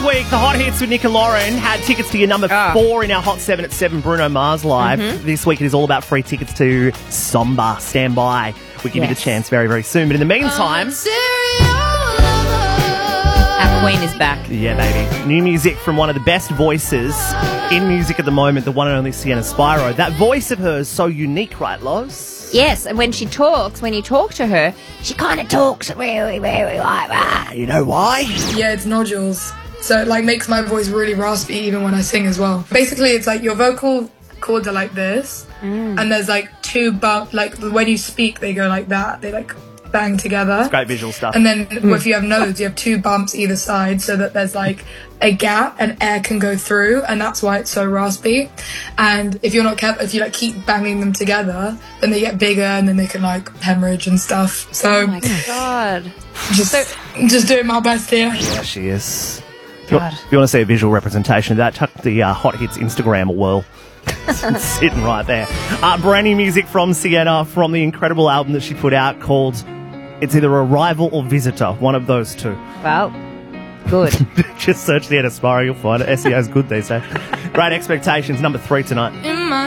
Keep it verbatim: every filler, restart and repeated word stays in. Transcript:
week, the Hot Hits with Nick and Lauren had tickets to your number Ah. four in our Hot seven at seven, Bruno Mars Live. Mm-hmm. This week it is all about free tickets to Somba. Stand by. We'll give you Yes. the chance very, very soon. But in the meantime... Our queen is back. Yeah, baby. New music from one of the best voices in music at the moment, the one and only Sienna Spyro. That voice of hers is so unique, right, Loz? Yes, and when she talks, when you talk to her, she kind of talks really, really like that. You know why? Yeah, it's nodules. So it like makes my voice really raspy even when I sing as well. Basically, it's like your vocal cords are like this, Mm. and there's like two bump. Like when you speak, they go like that. They like bang together. Great visual stuff. And then if you have nodes, you have two bumps either side, so that there's like a gap and air can go through, and that's why it's so raspy. And if you're not careful, if you like keep banging them together, then they get bigger, and then they can like hemorrhage and stuff. So Oh my God. just just doing my best here. Yeah, she is. If you, God. if you want to see a visual representation of that, chuck the uh, Hot Hits Instagram a whirl. It's sitting right there. Uh, brand new music from Sienna from the incredible album that she put out called It's Either Arrival or Visitor, one of those two. Well, good. Just search Sienna Spyro, you'll find it. S E O's good these days. Great Expectations, number three tonight.